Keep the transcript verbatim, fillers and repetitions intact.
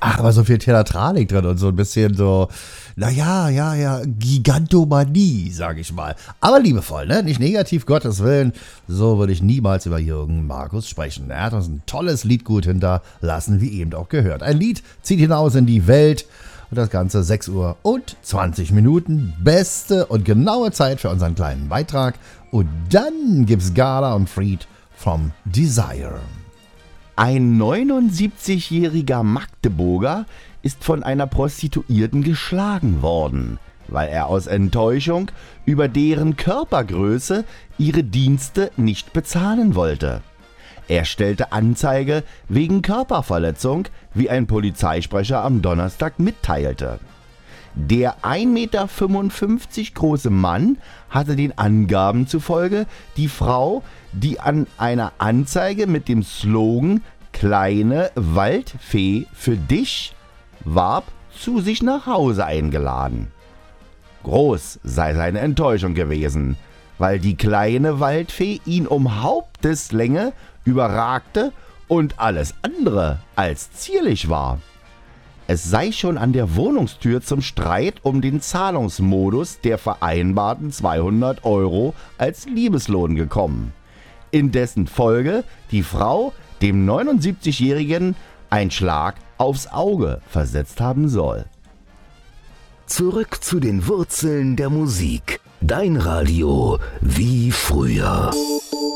Ach, aber so viel Theatralik drin und so ein bisschen so, naja, ja, ja, Gigantomanie, sag ich mal. Aber liebevoll, ne? Nicht negativ, Gottes Willen. So würde ich niemals über Jürgen Markus sprechen. Er hat uns ein tolles Liedgut hinterlassen, wie eben auch gehört. Ein Lied zieht hinaus in die Welt und das Ganze sechs Uhr und zwanzig Minuten. Beste und genaue Zeit für unseren kleinen Beitrag. Und dann gibt's Gala und Fried from Desire. Ein neunundsiebzigjähriger Magdeburger ist von einer Prostituierten geschlagen worden, weil er aus Enttäuschung über deren Körpergröße ihre Dienste nicht bezahlen wollte. Er stellte Anzeige wegen Körperverletzung, wie ein Polizeisprecher am Donnerstag mitteilte. Der ein Meter fünfundfünfzig große Mann hatte den Angaben zufolge die Frau, die an einer Anzeige mit dem Slogan »Kleine Waldfee für dich« warb, zu sich nach Hause eingeladen. Groß sei seine Enttäuschung gewesen, weil die kleine Waldfee ihn um Haupteslänge überragte und alles andere als zierlich war. Es sei schon an der Wohnungstür zum Streit um den Zahlungsmodus der vereinbarten zweihundert Euro als Liebeslohn gekommen, in dessen Folge die Frau dem neunundsiebzigjährigen ein Schlag aufs Auge versetzt haben soll. Zurück zu den Wurzeln der Musik. Dein Radio wie früher.